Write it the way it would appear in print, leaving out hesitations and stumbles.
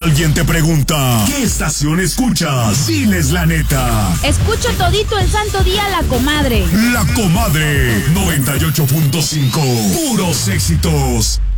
Alguien te pregunta, ¿qué estación escuchas? Diles la neta. Escucho todito el santo día La Comadre. La Comadre 98.5. Puros éxitos.